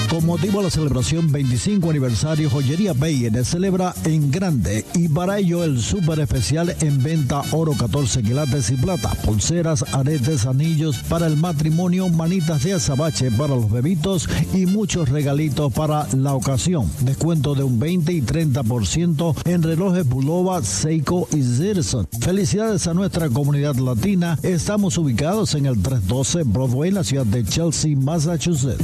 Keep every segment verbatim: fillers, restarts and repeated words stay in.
Con motivo de la celebración veinticinco aniversario, Joyería Beyer celebra en grande y para ello el súper especial en venta oro catorce quilates y plata, pulseras, aretes, anillos para el matrimonio, manitas de azabache para los bebitos y muchos regalitos para la ocasión. Descuento de un veinte y treinta por ciento en relojes Bulova, Seiko y Zirson. Felicidades a nuestra comunidad latina. Estamos ubicados en el trescientos doce Broadway, en la ciudad de Chelsea, Massachusetts.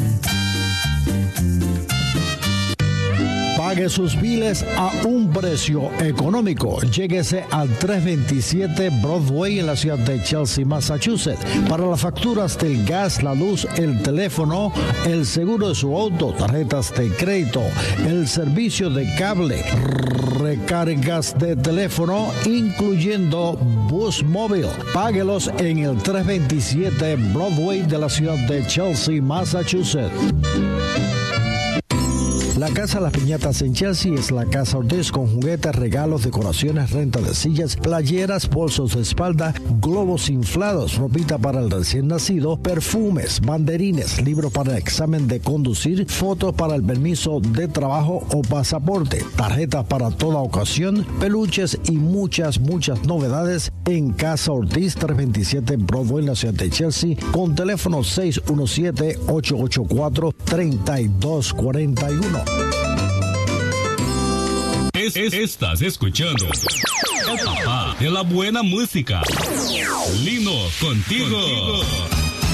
Pague sus biles a un precio económico. Lléguese al trescientos veintisiete Broadway en la ciudad de Chelsea, Massachusetts. Para las facturas del gas, la luz, el teléfono, el seguro de su auto, tarjetas de crédito, el servicio de cable, recargas de teléfono, incluyendo bus móvil. Páguelos en el trescientos veintisiete Broadway de la ciudad de Chelsea, Massachusetts. La Casa Las Piñatas en Chelsea es la Casa Ortiz, con juguetes, regalos, decoraciones, renta de sillas, playeras, bolsos de espalda, globos inflados, ropita para el recién nacido, perfumes, banderines, libros para el examen de conducir, fotos para el permiso de trabajo o pasaporte, tarjetas para toda ocasión, peluches y muchas, muchas novedades en Casa Ortiz, trescientos veintisiete Broadway en la ciudad de Chelsea, con teléfono seis uno siete, ocho ocho cuatro, tres dos cuatro uno. Es, es, estás escuchando el papá de la buena música, Lino, contigo. contigo.